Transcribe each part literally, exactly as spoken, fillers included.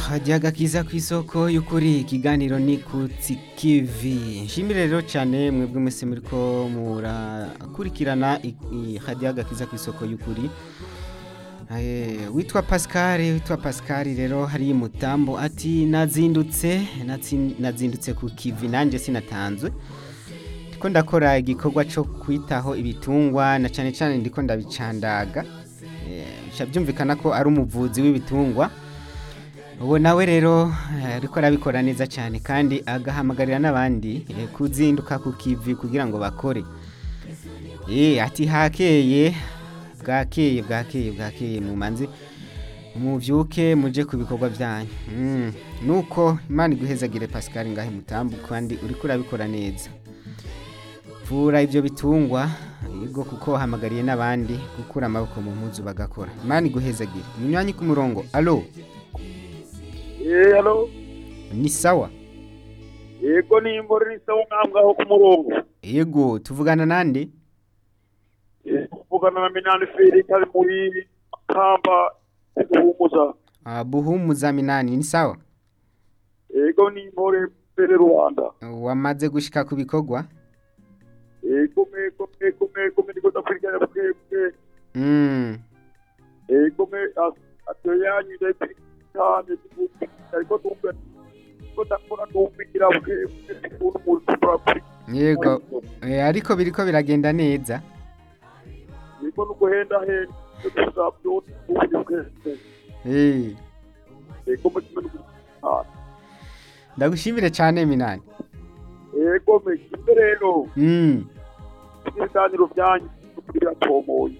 hajyaga kiza ku isoko y'ukuri ikiganiro ni kutsi kivi nshimire rero cyane mwebwe mwese muriko murakurikirana hajyaga kiza ku isoko y'ukuri eh witwa Pascal witwa Pascal rero hari mutambo ati nazindutse nazindutse ku kivi nanje sinatanzwe ndiko ndakora igikorwa cyo kwitaho ibitungwa na cyane cyane ndiko ndabicandaga eh byumvikana ko ari umuvuzi w'ibitungwa uwo nawe rero ariko arabikora neza cyane kandi agahamagarira n'abandi kuzinduka ku kivi kugira ngo bakore eh ati hakeye bwakeye bwakeye bwakeye mu manzi muvyuke muje ku bikorwa byanyu mm. nuko Imana iguhezagire Pascal ngahe mutambu kandi uriko urabikora neza vura ibyo bitungwa yego kuko hamagariye n'abandi gukura amaboko mu mpuzu bagakora Imana iguhezagire munywanyi ku murongo allo. Eh allo ni sawa yego ni imbori sawa ngamgaho ku murongo yego tuvugana nande tuvugana na Minani Felix ari muri Kamba Buhumuza ah Buhumuza Minani ni sawa yego ni imbori pere Rwanda wamaze gushika ku bikorwa yego me ko me ko me ko me ndiko ndakurikirana bwe mm yego me atoyanyu dai cyane ariko tumbe ko takora tumbikira bwe umuntu muri yego eh ariko biriko biragenda neza niko nuguhenda he tuzabyo ubwe eh yego mu kintu ah ndagushimire cyane Minani yego me rero mm ibiganiro byanyu kugira tomoye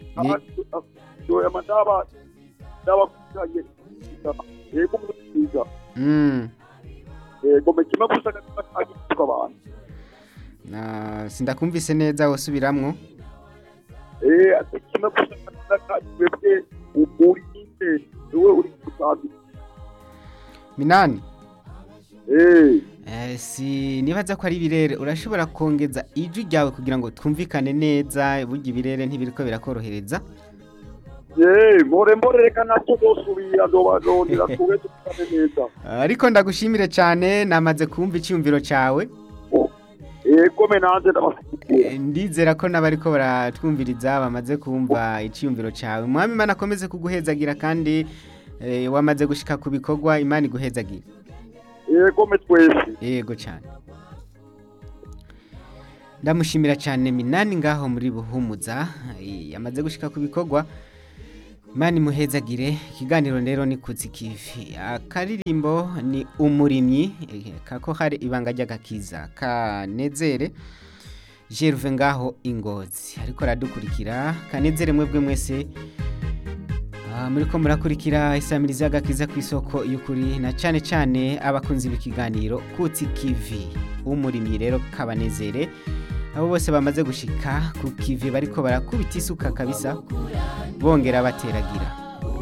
yo yamadaba daba kujanye yego mwiza mm yego mekima kusaka kwa abantu na sindakumvise neza wosubiramwo eh atikima kusaka webwe uburinde wewe uri kusabi Minani eh eh si nibaza ko ari birere urashobora kongeza ijwi ryawe kugira ngo twumvikane neza burya ibirere ntibiriko birakorohereza. Eh more more reka natwo dosubira ndobazondira tuwe tukane neza ariko ndagushimire cyane namaze kumva icyumviro cyawe yego me nanze ndabafitiye ndizera ko nabariko baratwumviriza bamaze kumva icyumviro cyawe mwami Imana akomeze kuguhezagira kandi eh, wamaze gushika ku bikorwa Imana iguhezagira yego me twese yego cyane ndamushimira cyane Minani ngaho muri Buhumuza yamaze gushika ku bikorwa Mani muhezagire ikiganiro rero ni kutsi kivi akaririmbo ni umurimyi kako hari ibanga ry'agakiza kanezere Gerve ngaho Ingozi ariko radukurikira kanezere mwebwe mwese ah muri ko murakurikira isamiriza y'agakiza ku isoko y'ukuri na cyane cyane abakunzi b'ikiganiro kutsi kivi umurimyi rero kabanezere abo bose bamaze gushika ku kivi bariko barakubita isuka kabisa bongera bateragira